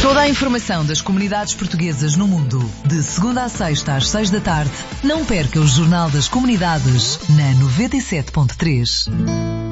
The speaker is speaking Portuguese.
Toda a informação das comunidades portuguesas no mundo, de segunda a sexta às 6 da tarde. Não perca o Jornal das Comunidades na 97.3.